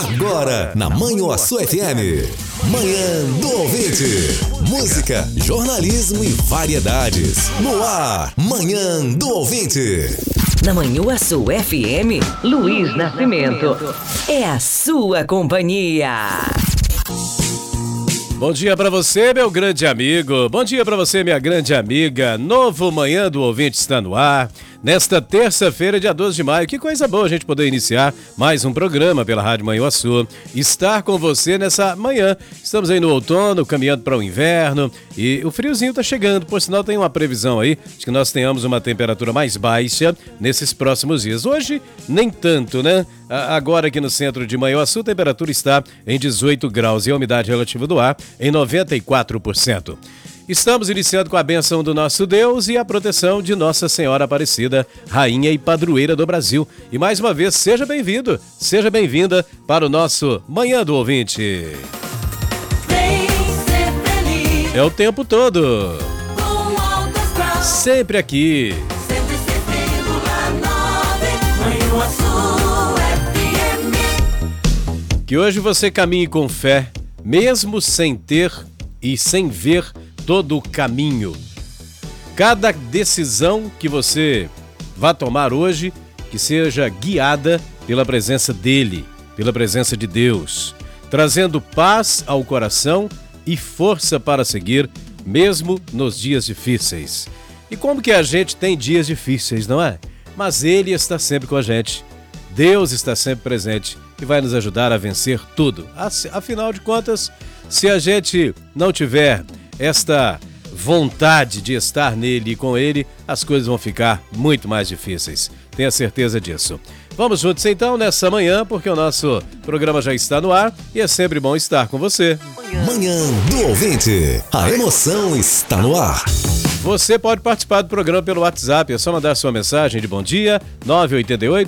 Agora, na Manhuaçu FM. Manhã do Ouvinte. Música, jornalismo e variedades. No ar, Manhã do Ouvinte. Na Manhuaçu FM, Luiz Nascimento. É a sua companhia. Bom dia pra você, meu grande amigo. Bom dia pra você, minha grande amiga. Novo Manhã do Ouvinte está no ar. Nesta terça-feira, dia 12 de maio, que coisa boa a gente poder iniciar mais um programa pela Rádio Manhuaçu. Estar com você nessa manhã. Estamos aí no outono, caminhando para o inverno e o friozinho tá chegando. Por sinal, tem uma previsão aí de que nós tenhamos uma temperatura mais baixa nesses próximos dias. Hoje, nem tanto, né? Agora aqui no centro de Manhuaçu, a temperatura está em 18 graus e a umidade relativa do ar em 94%. Estamos iniciando com a bênção do nosso Deus e a proteção de Nossa Senhora Aparecida, Rainha e Padroeira do Brasil. E mais uma vez, seja bem-vindo, seja bem-vinda para o nosso Manhã do Ouvinte. É o tempo todo. Sempre aqui. Que hoje você caminhe com fé, mesmo sem ter e sem ver todo o caminho. Cada decisão que você vá tomar hoje, que seja guiada pela presença dele, pela presença de Deus, trazendo paz ao coração e força para seguir, mesmo nos dias difíceis. E como que a gente tem dias difíceis, não é? Mas ele está sempre com a gente. Deus está sempre presente e vai nos ajudar a vencer tudo. Afinal de contas, se a gente não tiver esta vontade de estar nele e com ele, as coisas vão ficar muito mais difíceis. Tenha certeza disso. Vamos juntos então nessa manhã, porque o nosso programa já está no ar e é sempre bom estar com você. Manhã do Ouvinte. A emoção está no ar. Você pode participar do programa pelo WhatsApp, é só mandar sua mensagem de bom dia,